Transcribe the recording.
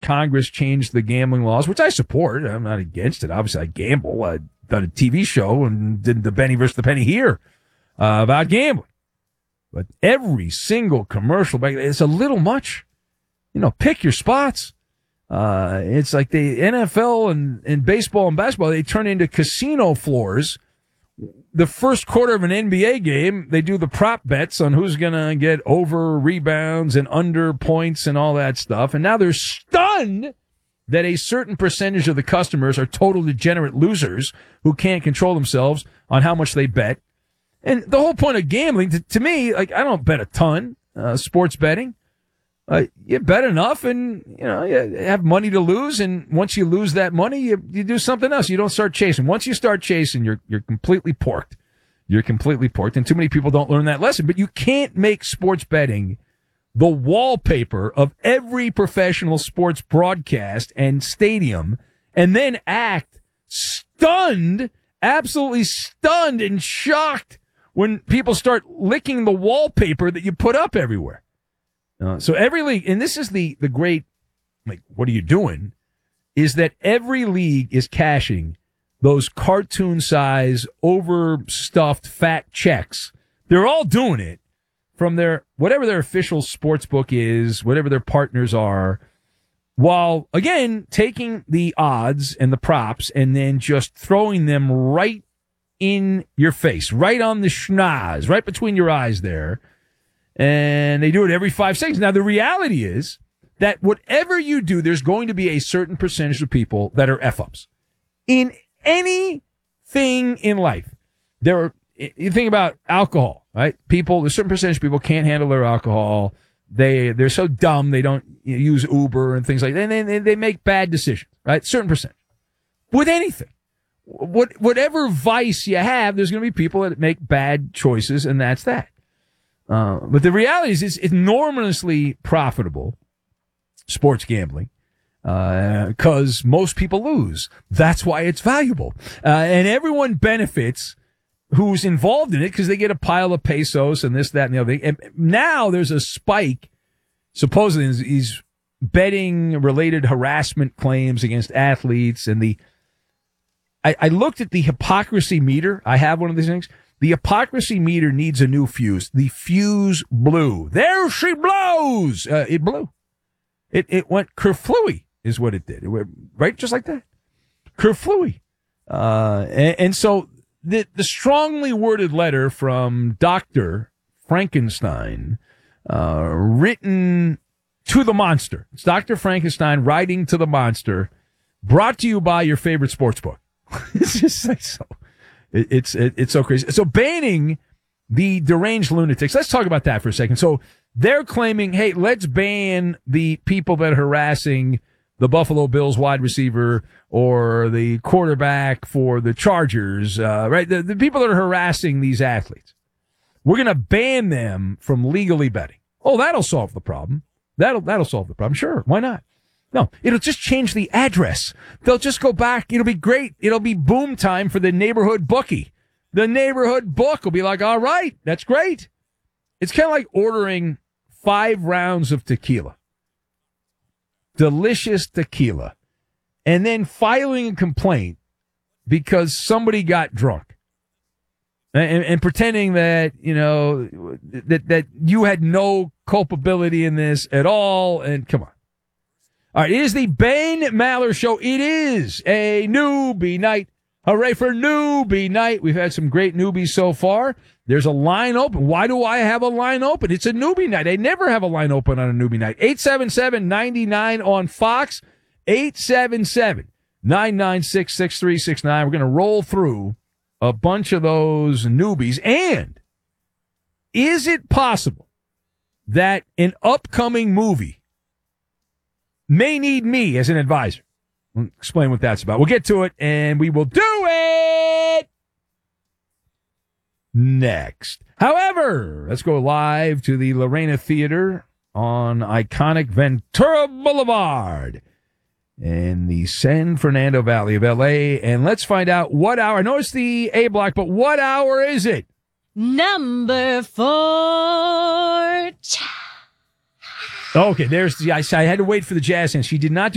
Congress changed the gambling laws, which I support. I'm not against it. Obviously, I gamble. I've done a TV show and did the Benny versus the Penny here about gambling. But every single commercial, it's a little much. Pick your spots. It's like the NFL and baseball and basketball, they turn into casino floors. The first quarter of an NBA game, they do the prop bets on who's going to get over rebounds and under points and all that stuff. And now they're stunned that a certain percentage of the customers are total degenerate losers who can't control themselves on how much they bet. And the whole point of gambling, to me, I don't bet a ton, sports betting. You bet enough and, you have money to lose. And once you lose that money, you do something else. You don't start chasing. Once you start chasing, you're completely porked. You're completely porked. And too many people don't learn that lesson. But you can't make sports betting the wallpaper of every professional sports broadcast and stadium and then act stunned, absolutely stunned and shocked when people start licking the wallpaper that you put up everywhere. So every league, and this is the great, what are you doing, is that every league is cashing those cartoon-size, overstuffed, fat checks. They're all doing it from whatever their official sports book is, whatever their partners are, while, again, taking the odds and the props and then just throwing them right in your face, right on the schnoz, right between your eyes there. And they do it every 5 seconds. Now, the reality is that whatever you do, there's going to be a certain percentage of people that are F-ups. In anything in life, you think about alcohol, right? There's a certain percentage of people can't handle their alcohol. They're so dumb, they don't use Uber and things like that. And they make bad decisions, right? Certain percentage. With anything. Whatever vice you have, there's going to be people that make bad choices, and that's that. But the reality is it's enormously profitable, sports gambling, because most people lose. That's why it's valuable. And everyone benefits who's involved in it because they get a pile of pesos and this, that, and the other thing. And now there's a spike, supposedly, these betting-related harassment claims against athletes. And I looked at the hypocrisy meter. I have one of these things. The hypocrisy meter needs a new fuse. The fuse blew. There she blows. It blew. It went kerflooey is what it did. It went right just like that. Kerflooey. And so the strongly worded letter from Dr. Frankenstein, written to the monster. It's Dr. Frankenstein writing to the monster, brought to you by your favorite sports book. It's just like so. It's so crazy. So banning the deranged lunatics. Let's talk about that for a second. So they're claiming, hey, let's ban the people that are harassing the Buffalo Bills wide receiver or the quarterback for the Chargers, right? The people that are harassing these athletes. We're going to ban them from legally betting. Oh, that'll solve the problem. That'll solve the problem. Sure. Why not? No, it'll just change the address. They'll just go back. It'll be great. It'll be boom time for the neighborhood bookie. The neighborhood book will be like, all right, that's great. It's kind of like ordering 5 rounds of tequila. Delicious tequila. And then filing a complaint because somebody got drunk. And pretending that, that you had no culpability in this at all. And come on. All right, it is the Ben Maller Show. It is a newbie night. Hooray for newbie night. We've had some great newbies so far. There's a line open. Why do I have a line open? It's a newbie night. I never have a line open on a newbie night. 877-99 on Fox. 877-996-6369. We're going to roll through a bunch of those newbies. And is it possible that an upcoming movie may need me as an advisor? I'll explain what that's about. We'll get to it, and we will do it next. However, let's go live to the Lorena Theater on iconic Ventura Boulevard in the San Fernando Valley of L.A., and let's find out what hour. I know it's the A block, but what hour is it? Number 4. Okay, there's I had to wait for the jazz hands. She did not do